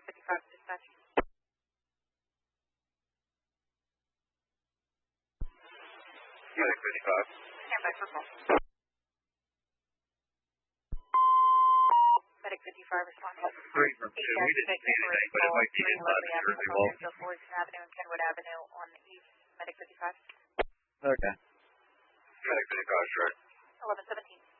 Medic 55 dispatch. Medic 55. Stand by for call. Medic 55 response. 3 from 2. We didn't see anything, but it might be inside the Jersey Wall. Fullerton Avenue and Kenwood Avenue on the east. Medic 55. Okay. Medic 55, sure. 1117.